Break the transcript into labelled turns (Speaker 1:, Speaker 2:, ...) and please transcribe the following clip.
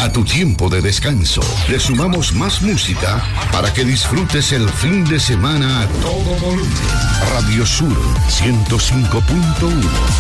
Speaker 1: A tu tiempo de descanso, le sumamos más música para que disfrutes el fin de semana a todo volumen. Radio Sur 105.1